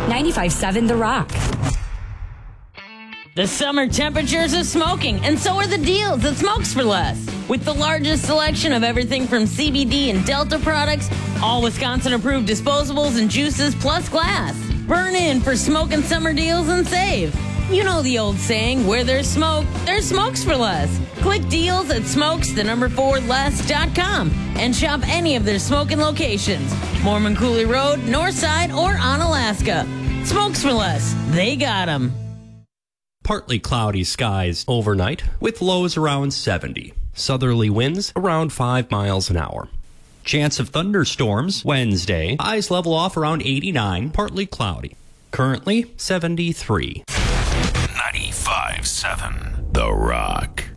95.7 The Rock. The summer temperatures are smoking, and so are the deals at Smokes for Less. With the largest selection of everything from CBD and Delta products, all Wisconsin-approved disposables and juices, plus glass. Burn in for smoking summer deals and save. You know the old saying, where there's smoke, there's Smokes for Less. Click deals at smokes4less.com and shop any of their smoking locations. Mormon Coulee Road, Northside, or on Alaska. Smokes for Less. They got them. Partly cloudy skies overnight with lows around 70. Southerly winds around 5 miles an hour. Chance of thunderstorms Wednesday. Highs level off around 89, partly cloudy. Currently 73. 95.7 The Rock.